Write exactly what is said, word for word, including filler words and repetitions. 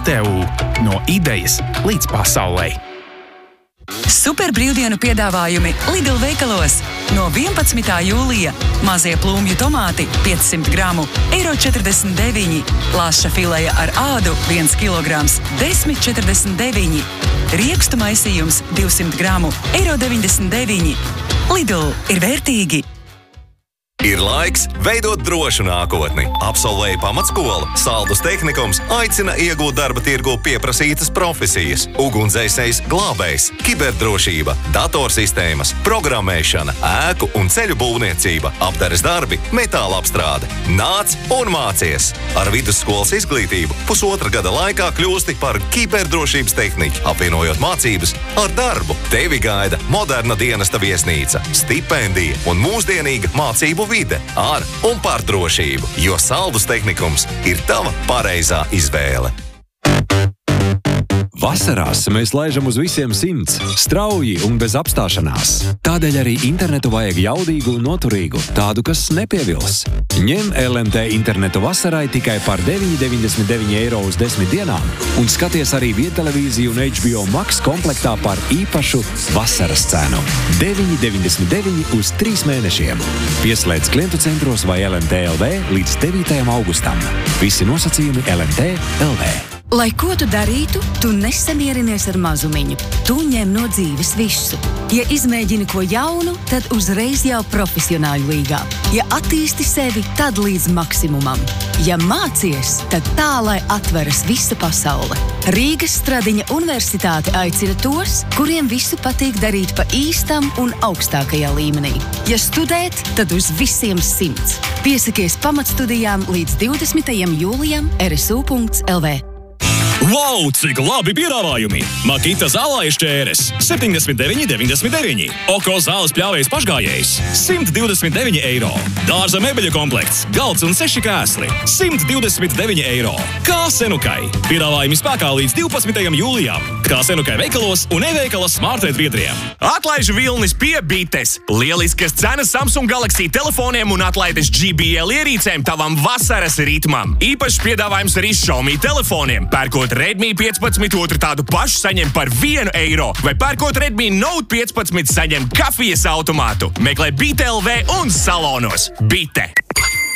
E T U. No idejas līdz pasaulē. Super brīvdienu piedāvājumi Lidl veikalos. No vienpadsmitā jūlija mazie plūmju tomāti piecsimt gramu, eiro četrdesmit deviņi. Laša fileja ar ādu viens kilograms, desmit četrdesmit deviņi. Riekstu maisījums divsimt gramu, eiro deviņdesmit deviņi. Lidl ir vērtīgi. Ir laiks veidot drošu nākotni. Absolvēja pamatskolu, Saldus tehnikums aicina iegūt darba tirgu pieprasītas profesijas. Ugunsdzēsējs, glābējs, kiberdrošība, datorsistēmas, programmēšana, ēku un ceļu būvniecība, apdares darbi, metāla apstrāde. Nāc un mācies! Ar vidusskolas izglītību pusotra gada laikā kļūsti par kiberdrošības tehniķu, apvienojot mācības ar darbu. Tevi gaida moderna dienesta viesnīca, stipendija un mūsdienīga mācību vide ar un par drošību, jo Saldus tehnikums ir tava pareizā izvēle. Vasarās mēs laižam uz visiem simts, strauji un bez apstāšanās. Tādēļ arī internetu vajag jaudīgu un noturīgu, tādu, kas nepievils. Ņem L M T internetu vasarai tikai par deviņi deviņdesmit deviņi eiro uz desmit dienām un skaties arī viedtelevīziju un H B O Max komplektā par īpašu vasaras cenu. deviņi deviņdesmit deviņi uz trīs mēnešiem. Pieslēdz klientu centros vai L M T L V līdz devītajam augustam. Visi nosacījumi L M T L V. Lai ko tu darītu, tu nesamierinies ar mazumiņu. Tu ņem no dzīves visu. Ja izmēģini ko jaunu, tad uzreiz jau profesionāļu līgā. Ja attīsti sevi, tad līdz maksimumam. Ja mācies, tad tā, lai atveras visa pasaule. Rīgas Stradiņa universitāte aicina tos, kuriem visu patīk darīt pa īstam un augstākajā līmenī. Ja studēt, tad uz visiem simts. Piesakies pamatstudijām līdz divdesmitajam jūlijam R S U punkts L V. Wow, cik labi piedāvājumi! Makita zālājas ķēres septiņdesmit deviņi deviņdesmit deviņi. Oko zāles pļāvējs pašgājējs simt divdesmit deviņi eiro. Dārza mebeļu komplekts, galds un seši krēsli simt divdesmit deviņi eiro. Kā Senukai. Piedāvājumi spēkā līdz divpadsmitajam jūlijam. Kā Senukai veikalos un e-veikalas smartēt viedriem. Atlaižu vilnis pie Bites. Lieliskas cenas Samsung Galaxy telefoniem un atlaides J B L ierīcēm tavam vasaras ritmam. Īpašs piedāvājums arī Xiaomi telefoniem. Pērkot Redmi piecpadsmit otru tādu pašu saņem par vienu eiro, vai pērkot Redmi Note piecpadsmit saņem kafijas automātu. Meklē Bite L V un salonos. Bite.